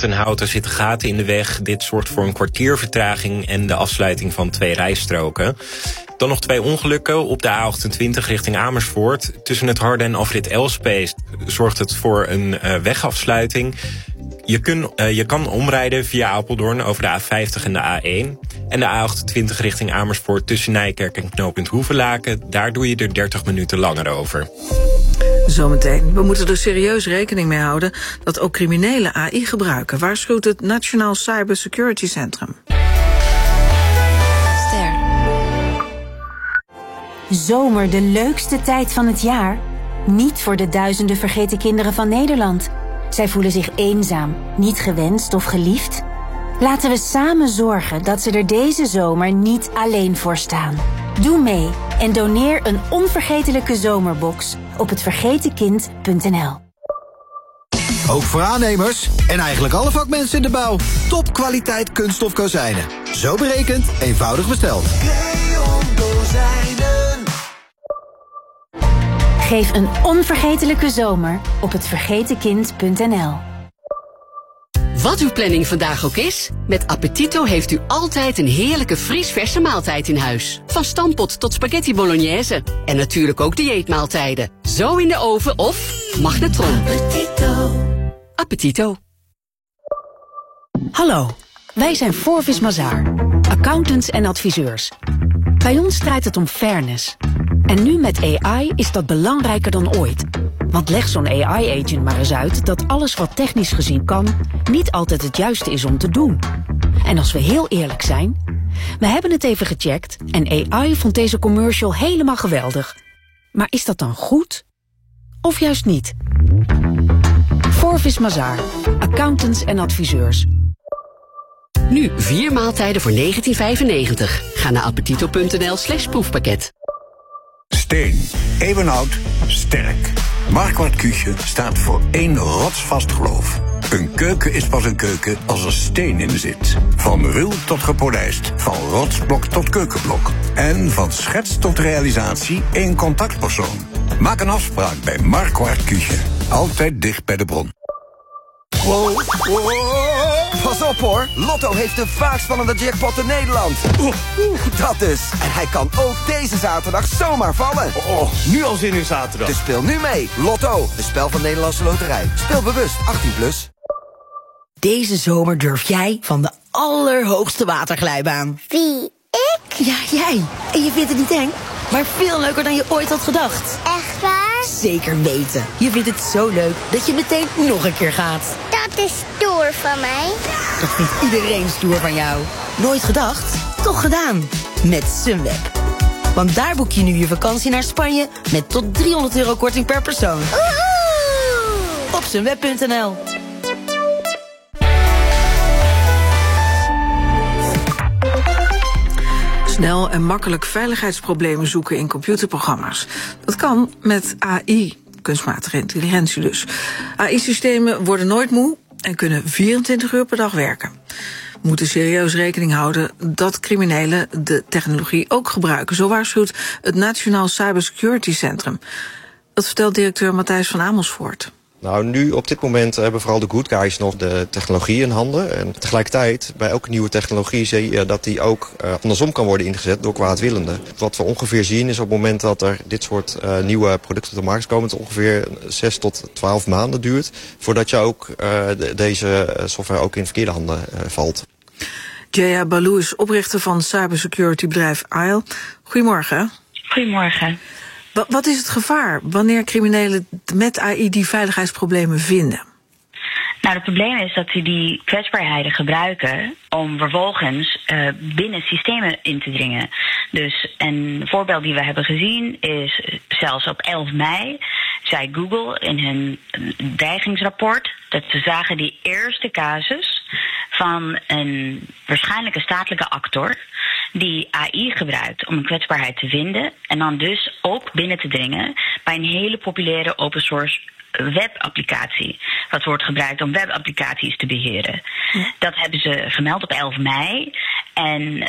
Tennant zitten gaten in de weg. Dit zorgt voor een kwartier vertraging en de afsluiting van 2 rijstroken. Dan nog 2 ongelukken op de A28 richting Amersfoort. Tussen het Harde en afrit Elspeet zorgt het voor een wegafsluiting. Je kan omrijden via Apeldoorn over de A50 en de A1. En de A28 richting Amersfoort tussen Nijkerk en knooppunt Hoevelaken. Daar doe je er 30 minuten langer over. Zometeen. We moeten er serieus rekening mee houden dat ook criminelen AI gebruiken, waarschuwt het Nationaal Cybersecurity Centrum. Zomer, de leukste tijd van het jaar? Niet voor de duizenden vergeten kinderen van Nederland. Zij voelen zich eenzaam, niet gewenst of geliefd. Laten we samen zorgen dat ze er deze zomer niet alleen voor staan. Doe mee en doneer een onvergetelijke zomerbox op hetvergetenkind.nl. Ook voor aannemers en eigenlijk alle vakmensen in de bouw. Topkwaliteit kunststof kozijnen. Zo berekend, eenvoudig besteld. Creon Kozijnen. Geef een onvergetelijke zomer op hetvergetenkind.nl. Wat uw planning vandaag ook is, met Appetito heeft u altijd een heerlijke vriesverse maaltijd in huis. Van stampot tot spaghetti bolognese. En natuurlijk ook dieetmaaltijden. Zo in de oven of magnetron. Appetito. Appetito. Hallo, wij zijn Forvis Mazars, accountants en adviseurs. Bij ons draait het om fairness. En nu met AI is dat belangrijker dan ooit. Want leg zo'n AI-agent maar eens uit dat alles wat technisch gezien kan, niet altijd het juiste is om te doen. En als we heel eerlijk zijn, we hebben het even gecheckt en AI vond deze commercial helemaal geweldig. Maar is dat dan goed? Of juist niet? Forvis Mazars, accountants en adviseurs. Nu 4 maaltijden voor €19,95. Ga naar appetito.nl/proefpakket. Steen, eeuwenoud, sterk. Marquardt Küche staat voor 1 rotsvast geloof. Een keuken is pas een keuken als er steen in zit. Van ruw tot gepolijst, van rotsblok tot keukenblok. En van schets tot realisatie één contactpersoon. Maak een afspraak bij Marquardt Küche. Altijd dicht bij de bron. Wow. Pas op hoor, Lotto heeft de vaakst spannende jackpot in Nederland. Dat dus. En hij kan ook deze zaterdag zomaar vallen. Nu al zin in zaterdag. Dus speel nu mee. Lotto, een spel van Nederlandse Loterij. Speel bewust, 18+. Deze zomer durf jij van de allerhoogste waterglijbaan. Wie? Ik? Ja, jij. En je vindt het niet eng, maar veel leuker dan je ooit had gedacht. Echt waar? Zeker weten. Je vindt het zo leuk dat je meteen nog een keer gaat. Dat is stoer van mij. Dat vindt iedereen stoer van jou. Nooit gedacht? Toch gedaan. Met Sunweb. Want daar boek je nu je vakantie naar Spanje met tot €300 korting per persoon. Woehoe! Op sunweb.nl. Snel en makkelijk veiligheidsproblemen zoeken in computerprogramma's. Dat kan met AI, kunstmatige intelligentie dus. AI-systemen worden nooit moe en kunnen 24 uur per dag werken. We moeten serieus rekening houden dat criminelen de technologie ook gebruiken. Zo waarschuwt het Nationaal Cybersecurity Centrum. Dat vertelt directeur Matthijs van Amersfoort. Nou, nu op dit moment hebben vooral de good guys nog de technologie in handen. En tegelijkertijd, bij elke nieuwe technologie zie je dat die ook andersom kan worden ingezet door kwaadwillenden. Wat we ongeveer zien is op het moment dat er dit soort nieuwe producten op de markt komen, het ongeveer 6 tot 12 maanden duurt voordat je ook deze software ook in verkeerde handen valt. Jaya Baloo is oprichter van cybersecurity-bedrijf ISLE. Goedemorgen. Goedemorgen. Wat is het gevaar wanneer criminelen met AI die veiligheidsproblemen vinden? Nou, het probleem is dat ze die kwetsbaarheden gebruiken om vervolgens binnen systemen in te dringen. Dus een voorbeeld die we hebben gezien is zelfs op 11 mei zei Google in hun dreigingsrapport dat ze zagen die eerste casus van een waarschijnlijke statelijke actor die AI gebruikt om een kwetsbaarheid te vinden en dan dus ook binnen te dringen bij een hele populaire open source webapplicatie, wat wordt gebruikt om webapplicaties te beheren. Ja. Dat hebben ze gemeld op 11 mei. En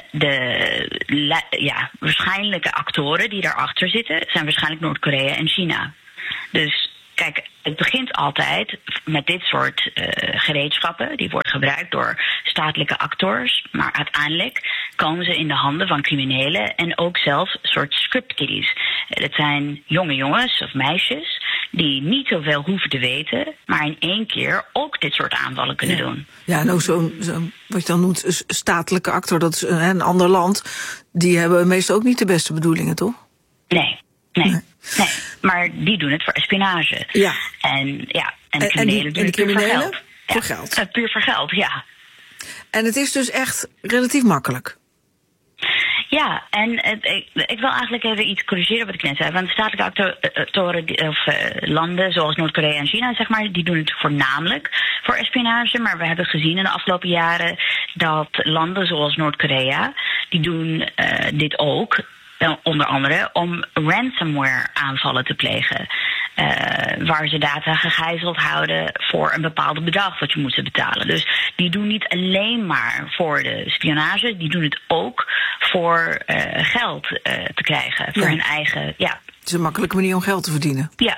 de waarschijnlijke actoren die daarachter zitten zijn waarschijnlijk Noord-Korea en China. Dus Kijk, het begint altijd met dit soort gereedschappen. Die worden gebruikt door statelijke acteurs. Maar uiteindelijk komen ze in de handen van criminelen en ook zelfs een soort script kiddies. Dat zijn jonge jongens of meisjes die niet zoveel hoeven te weten, maar in één keer ook dit soort aanvallen kunnen doen. Ja, en ook zo'n wat je dan noemt, statelijke actor, dat is een ander land. Die hebben meestal ook niet de beste bedoelingen, toch? Nee. Maar die doen het voor espionage. Ja. En de criminelen doen het puur voor geld. Voor geld. Puur voor geld, ja. En het is dus echt relatief makkelijk. Ja, en ik wil eigenlijk even iets corrigeren wat ik net zei. Want statelijke actoren of landen zoals Noord-Korea en China, zeg maar, die doen het voornamelijk voor espionage. Maar we hebben gezien in de afgelopen jaren dat landen zoals Noord-Korea, die doen dit ook. Onder andere om ransomware aanvallen te plegen. Waar ze data gegijzeld houden voor een bepaald bedrag wat je moet betalen. Dus die doen niet alleen maar voor de spionage, die doen het ook voor geld te krijgen. Voor hun eigen, Het is een makkelijke manier om geld te verdienen. Ja.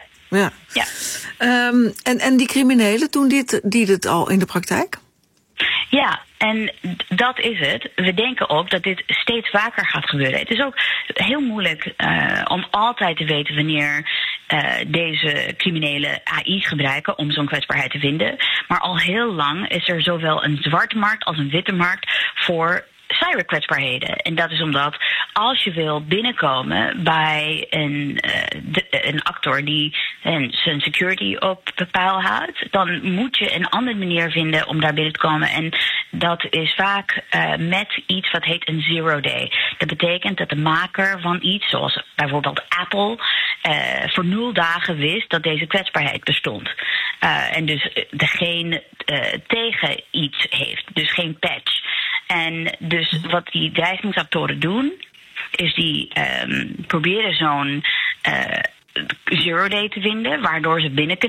En die criminelen, doen die dit al in de praktijk? Ja, en dat is het. We denken ook dat dit steeds vaker gaat gebeuren. Het is ook heel moeilijk om altijd te weten wanneer deze criminelen AI gebruiken om zo'n kwetsbaarheid te vinden. Maar al heel lang is er zowel een zwarte markt als een witte markt voor cyberkwetsbaarheden. En dat is omdat als je wil binnenkomen bij een actor die zijn security op peil houdt, dan moet je een andere manier vinden om daar binnen te komen. En dat is vaak met iets wat heet een zero day. Dat betekent dat de maker van iets, zoals bijvoorbeeld Apple, voor 0 dagen wist dat deze kwetsbaarheid bestond. En dus degene tegen iets heeft. Dus geen patch. En dus wat die dreigingsactoren doen, is die proberen zo'n zero day te vinden, waardoor ze binnen kunnen